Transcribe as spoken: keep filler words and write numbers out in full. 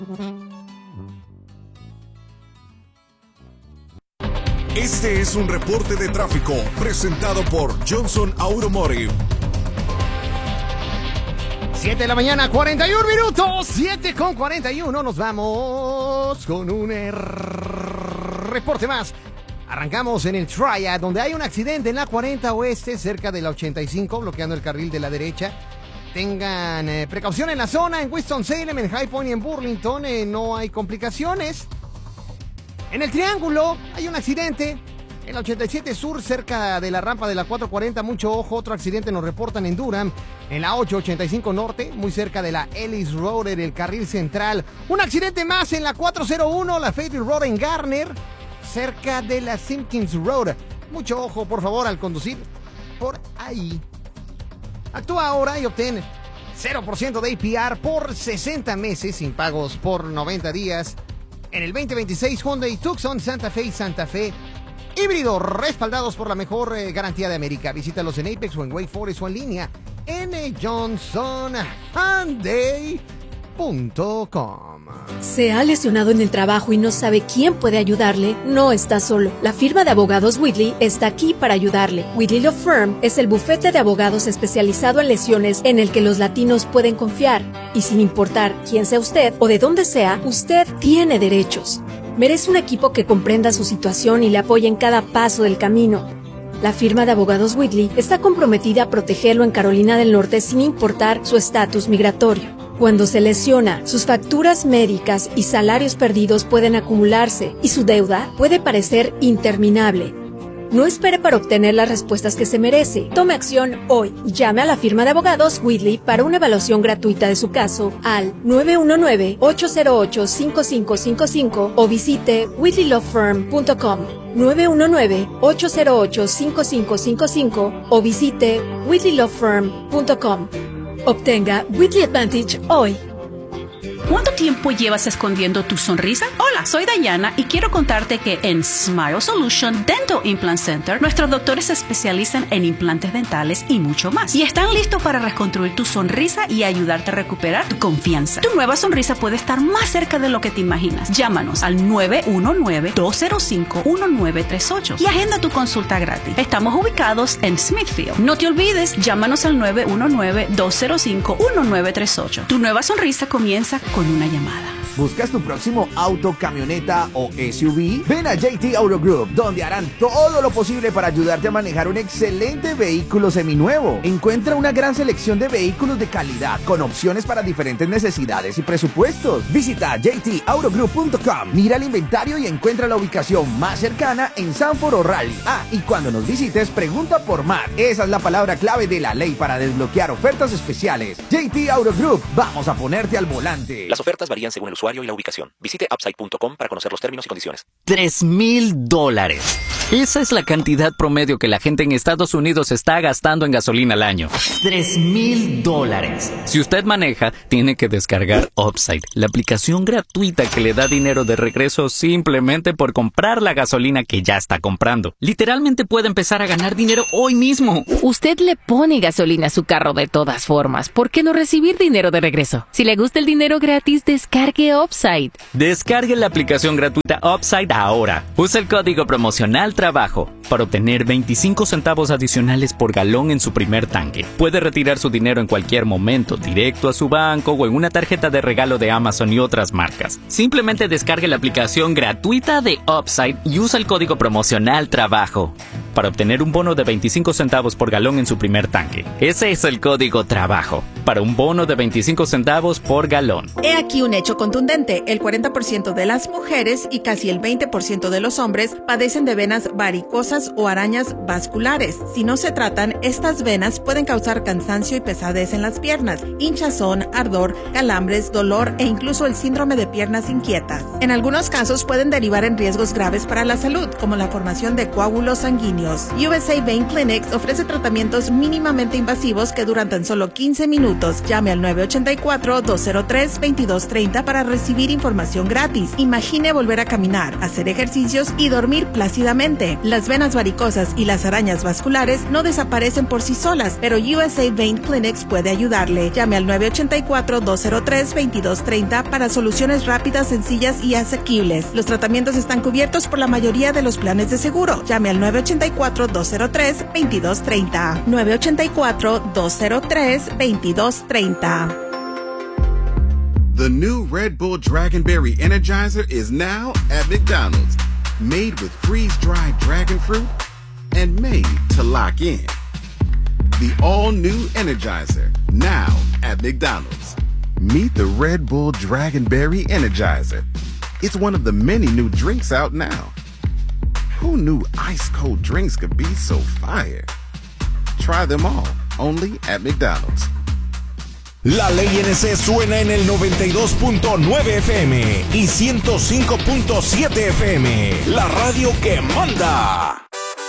Este es un reporte de tráfico presentado por Johnson Automotive. siete de la mañana, cuarenta y uno minutos. siete con cuarenta y uno. Nos vamos con un er... reporte más. Arrancamos en el Triad, donde hay un accidente en la cuarenta Oeste, cerca de la ochenta y cinco, bloqueando el carril de la derecha. Tengan eh, precaución en la zona, en Winston-Salem, en High Point y en Burlington. Eh, no hay complicaciones. En el Triángulo hay un accidente en la ochenta y siete Sur, cerca de la rampa de la cuatrocientos cuarenta. Mucho ojo, otro accidente nos reportan en Durham, en la ochocientos ochenta y cinco Norte, muy cerca de la Ellis Road, en el carril central. Un accidente más en la cuatrocientos uno, la Fayetteville Road en Garner, cerca de la Simpkins Road. Mucho ojo, por favor, al conducir por ahí. Actúa ahora y obtén cero por ciento de A P R por sesenta meses, sin pagos por noventa días. En el veinte veintiséis Hyundai Tucson, Santa Fe y Santa Fe híbrido, respaldados por la mejor eh, garantía de América. Visítalos en Apex o en Wake Forest o en línea en johnson hyundai punto com. ¿Se ha lesionado en el trabajo y no sabe quién puede ayudarle? No está solo. La firma de abogados Whitley está aquí para ayudarle. Whitley Law Firm es el bufete de abogados especializado en lesiones en el que los latinos pueden confiar. Y sin importar quién sea usted o de dónde sea, usted tiene derechos. Merece un equipo que comprenda su situación y le apoye en cada paso del camino. La firma de abogados Whitley está comprometida a protegerlo en Carolina del Norte sin importar su estatus migratorio. Cuando se lesiona, sus facturas médicas y salarios perdidos pueden acumularse y su deuda puede parecer interminable. No espere para obtener las respuestas que se merece. Tome acción hoy y llame a la firma de abogados Whitley para una evaluación gratuita de su caso al nueve uno nueve, ocho cero ocho, cinco cinco cinco cinco o visite whitley law firm punto com. nueve uno nueve, ocho cero ocho, cinco cinco cinco cinco o visite whitley law firm punto com. Obtenga Whitley Advantage hoy. ¿Cuánto tiempo llevas escondiendo tu sonrisa? Hola, soy Dayana y quiero contarte que en Smile Solution Dental Implant Center nuestros doctores se especializan en implantes dentales y mucho más. Y están listos para reconstruir tu sonrisa y ayudarte a recuperar tu confianza. Tu nueva sonrisa puede estar más cerca de lo que te imaginas. Llámanos al nueve uno nueve, dos cero cinco, uno nueve tres ocho y agenda tu consulta gratis. Estamos ubicados en Smithfield. No te olvides, llámanos al nueve uno nueve, dos cero cinco, uno nueve tres ocho. Tu nueva sonrisa comienza con una llamada. ¿Buscas tu próximo auto, camioneta o S U V? Ven a J T Auto Group, donde harán todo lo posible para ayudarte a manejar un excelente vehículo seminuevo. Encuentra una gran selección de vehículos de calidad, con opciones para diferentes necesidades y presupuestos. Visita j t auto group punto com, mira el inventario y encuentra la ubicación más cercana en Sanford o Raleigh. Ah, y cuando nos visites, pregunta por Matt. Esa es la palabra clave de la ley para desbloquear ofertas especiales. J T Auto Group, vamos a ponerte al volante. Las ofertas varían según el usuario y la ubicación. Visite upside punto com para conocer los términos y condiciones. Tres mil dólares. Esa es la cantidad promedio que la gente en Estados Unidos está gastando en gasolina al año. Tres mil dólares. Si usted maneja, tiene que descargar Upside, la aplicación gratuita que le da dinero de regreso simplemente por comprar la gasolina que ya está comprando. Literalmente puede empezar a ganar dinero hoy mismo. Usted le pone gasolina a su carro de todas formas. ¿Por qué no recibir dinero de regreso? Si le gusta el dinero gratis, descargue Upside. Descargue la aplicación gratuita Upside ahora. Usa el código promocional trabajo para obtener veinticinco centavos adicionales por galón en su primer tanque. Puede retirar su dinero en cualquier momento, directo a su banco o en una tarjeta de regalo de Amazon y otras marcas. Simplemente descargue la aplicación gratuita de Upside y usa el código promocional trabajo para obtener un bono de veinticinco centavos por galón en su primer tanque. Ese es el código trabajo, para un bono de veinticinco centavos por galón. He aquí un hecho contundente. El cuarenta por ciento de las mujeres y casi el veinte por ciento de los hombres padecen de venas varicosas o arañas vasculares. Si no se tratan, estas venas pueden causar cansancio y pesadez en las piernas, hinchazón, ardor, calambres, dolor e incluso el síndrome de piernas inquietas. En algunos casos pueden derivar en riesgos graves para la salud, como la formación de coágulos sanguíneos. años. U S A Vein Clinics ofrece tratamientos mínimamente invasivos que duran tan solo quince minutos. Llame al nueve ocho cuatro, dos cero tres, dos dos tres cero para recibir información gratis. Imagine volver a caminar, hacer ejercicios y dormir plácidamente. Las venas varicosas y las arañas vasculares no desaparecen por sí solas, pero U S A Vein Clinics puede ayudarle. Llame al nueve ocho cuatro, dos cero tres, dos dos tres cero para soluciones rápidas, sencillas y asequibles. Los tratamientos están cubiertos por la mayoría de los planes de seguro. Llame al nueve ocho cuatro, dos cero tres, dos dos tres cero. nueve ocho cuatro, dos cero tres, dos dos tres cero. The new Red Bull Dragonberry Energizer is now at McDonald's. Made with freeze-dried dragon fruit and made to lock in. The all-new Energizer, now at McDonald's. Meet the Red Bull Dragonberry Energizer. It's one of the many new drinks out now. Who knew ice-cold drinks could be so fire? Try them all, only at McDonald's. La Ley N C suena en el noventa y dos punto nueve F M y ciento cinco punto siete F M, la radio que manda.